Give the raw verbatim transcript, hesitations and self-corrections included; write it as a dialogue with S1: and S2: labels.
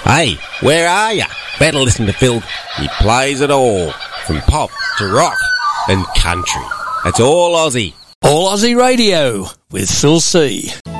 S1: Hey, where are ya? Better listen to Phil. He plays it all, from pop to rock and country. It's all Aussie.
S2: All Aussie Radio with Phil C.